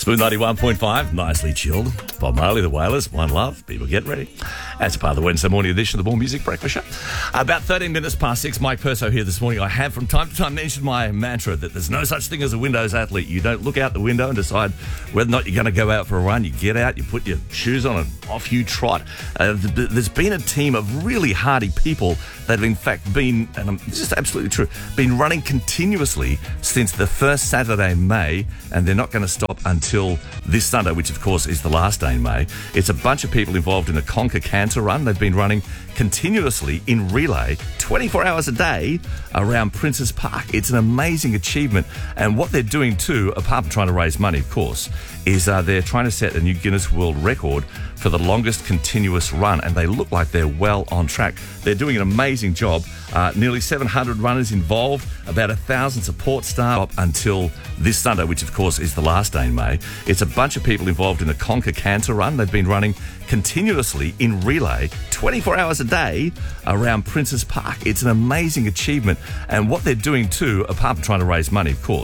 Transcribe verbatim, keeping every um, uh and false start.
Smooth ninety-one point five, nicely chilled. Bob Marley, The Wailers, One Love. People get ready. As part of the Wednesday morning edition of the More Music Breakfast Show. About thirteen minutes past six, Mike Perso here this morning. I have from time to time mentioned my mantra that there's no such thing as a Windows athlete. You don't look out the window and decide whether or not you're going to go out for a run. You get out, you put your shoes on and off you trot. Uh, th- there's been a team of really hardy people that have in fact been, and I'm, this is absolutely true, been running continuously since the first Saturday in May, and they're not going to stop until this Sunday, which of course is the last day in May. It's a bunch of people involved in a Conquer Cancer run. They've been running continuously in relay twenty-four hours a day around Princes Park. It's an amazing achievement, and what they're doing too, apart from trying to raise money of course, is uh, they're trying to set a new Guinness World Record for the longest continuous run, and they look like they're well on track. They're doing an amazing job. Uh, nearly seven hundred runners involved, about one thousand support staff up until this Sunday, which of course is the last day in May. It's a bunch of people involved in a Conquer Cancer run. They've been running continuously in relay twenty-four hours a day around Princes Park. It's an amazing achievement, and what they're doing too, apart from trying to raise money of course,